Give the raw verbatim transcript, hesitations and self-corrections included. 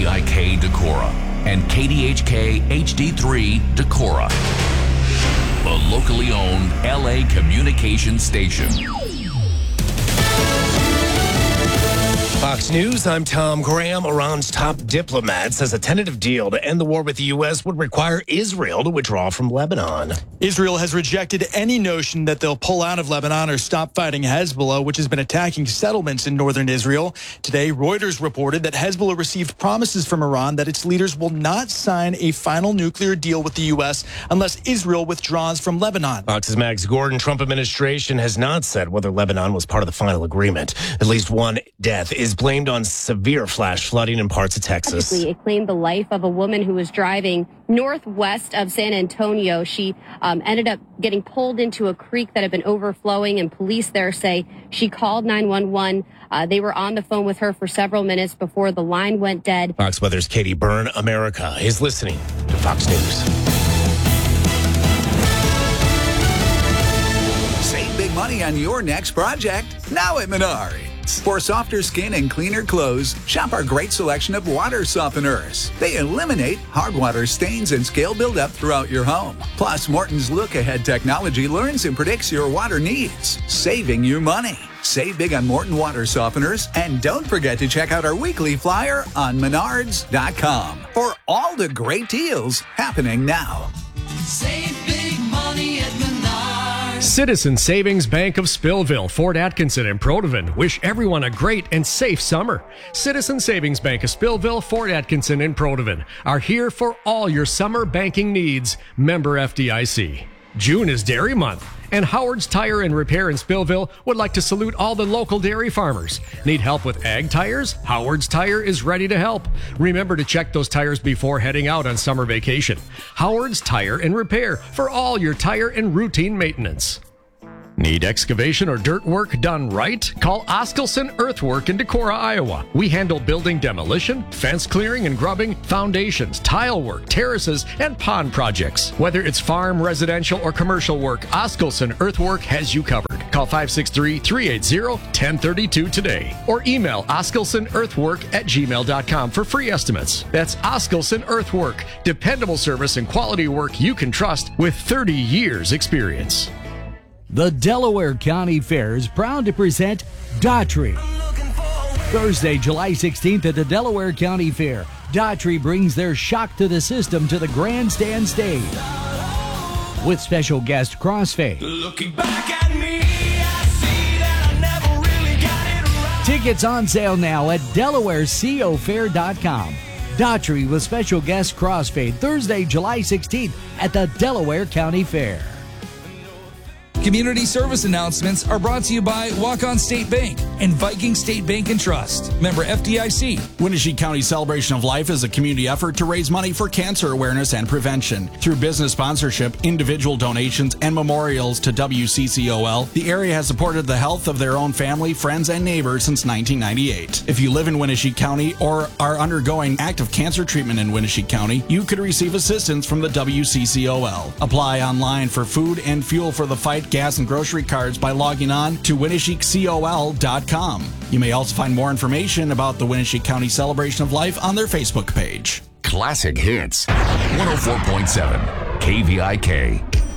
V I K Decorah and K D H K H D three Decorah, the locally owned L A communications station. Fox News, I'm Tom Graham. Iran's top diplomat says a tentative deal to end the war with the U S would require Israel to withdraw from Lebanon. Israel has rejected any notion that they'll pull out of Lebanon or stop fighting Hezbollah, which has been attacking settlements in northern Israel. Today, Reuters reported that Hezbollah received promises from Iran that its leaders will not sign a final nuclear deal with the U S unless Israel withdraws from Lebanon. Fox's Max Gordon, Trump administration has not said whether Lebanon was part of the final agreement. At least one death is blamed on severe flash flooding in parts of Texas. It claimed the life of a woman who was driving northwest of San Antonio. She um, ended up getting pulled into a creek that had been overflowing, and police there say she called nine one one. Uh, they were on the phone with her for several minutes before the line went dead. Fox Weather's Katie Byrne. America is listening to Fox News. Save big money on your next project now at Menards. For softer skin and cleaner clothes, shop our great selection of water softeners. They eliminate hard water stains and scale buildup throughout your home. Plus, Morton's look-ahead technology learns and predicts your water needs, saving you money. Save big on Morton water softeners, and don't forget to check out our weekly flyer on menards dot com for all the great deals happening now. Save big money at Menards. Citizen Savings Bank of Spillville, Fort Atkinson, and Protivin wish everyone a great and safe summer. Citizen Savings Bank of Spillville, Fort Atkinson, and Protivin are here for all your summer banking needs. Member F D I C. June is Dairy Month, and Howard's Tire and Repair in Spillville would like to salute all the local dairy farmers. Need help with ag tires? Howard's Tire is ready to help. Remember to check those tires before heading out on summer vacation. Howard's Tire and Repair for all your tire and routine maintenance. Need excavation or dirt work done right? Call Oskelson Earthwork in Decorah, Iowa. We handle building demolition, fence clearing and grubbing, foundations, tile work, terraces, and pond projects. Whether it's farm, residential, or commercial work, Oskelson Earthwork has you covered. Call five six three, three eight zero, one zero three two today or email oskelsonearthwork at gmail dot com for free estimates. That's Oskelson Earthwork, dependable service and quality work you can trust with thirty years experience. The Delaware County Fair is proud to present Daughtry. Thursday, July sixteenth at the Delaware County Fair, Daughtry brings their shock to the system to the grandstand stage. With special guest Crossfade. Looking back at me, I see that I never really got it right. Tickets on sale now at delaware co fair dot com. Daughtry with special guest Crossfade, Thursday, July sixteenth at the Delaware County Fair. Community service announcements are brought to you by Walk-On State Bank and Viking State Bank and Trust. Member F D I C. Winnebago County Celebration of Life is a community effort to raise money for cancer awareness and prevention. Through business sponsorship, individual donations, and memorials to W C C O L, the area has supported the health of their own family, friends, and neighbors since nineteen ninety-eight. If you live in Winnebago County or are undergoing active cancer treatment in Winnebago County, you could receive assistance from the W C C O L. Apply online for food and fuel for the fight, gas, and grocery cards by logging on to winnebago col dot com. You may also find more information about the Winnebago County Celebration of Life on their Facebook page. Classic Hits, one oh four point seven K V I K.